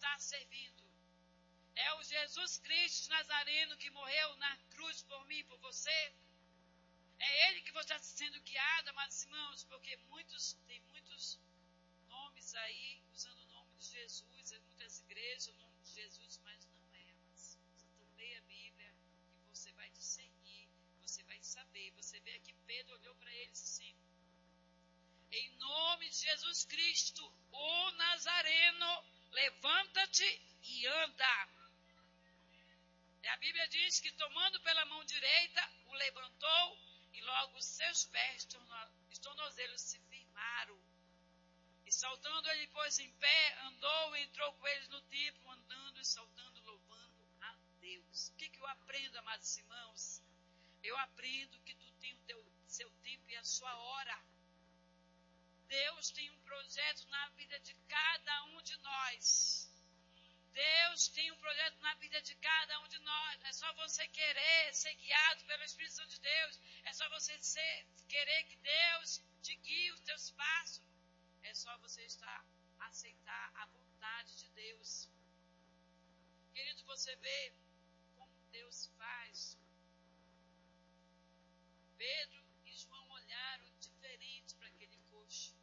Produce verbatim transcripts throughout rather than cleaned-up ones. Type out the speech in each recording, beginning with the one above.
está servindo. É o Jesus Cristo Nazareno que morreu na cruz por mim, por você. É Ele que você está sendo guiado, amados irmãos, porque muitos, tem muitos nomes aí, usando o nome de Jesus, muitas igrejas, o nome de Jesus, mas não é, amados. Então leia a Bíblia e você vai discernir, você vai saber. Você vê aqui, Pedro olhou para eles assim. Em nome de Jesus Cristo, o Nazareno, levanta-te e anda. E a Bíblia diz que tomando pela mão direita, o levantou e logo os seus pés, os tornozelos se firmaram. E saltando ele pôs em pé, andou e entrou com eles no templo, andando e saltando, louvando a Deus. O que, que eu aprendo, amados irmãos? Eu aprendo que tu tem o teu, seu tempo e a sua hora. Deus tem um projeto na vida de cada um de nós. Deus tem um projeto na vida de cada um de nós. É só você querer ser guiado pelo Espírito Santo de Deus. É só você ser, querer que Deus te guie os teus passos. É só você estar, aceitar a vontade de Deus. Querido, você vê como Deus faz. Pedro e João olharam diferente para aquele coxo.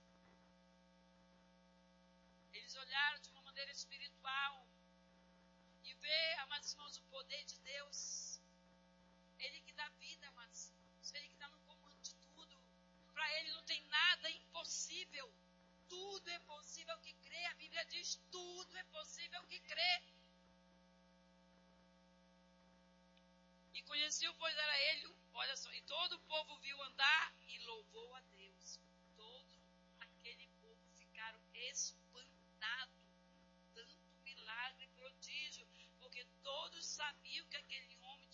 Eles olharam de uma maneira espiritual. E vê, amados irmãos, o poder de Deus. Ele que dá vida, amados irmãos. Ele que está no comando de tudo. Para Ele não tem nada impossível. Tudo é possível que crê. A Bíblia diz, tudo é possível que crê. E conheceu, pois era Ele, olha só, e todo o povo viu andar e louvou a Deus. Todo aquele povo ficaram espantados com tanto milagre e prodígio, porque todos sabiam que aquele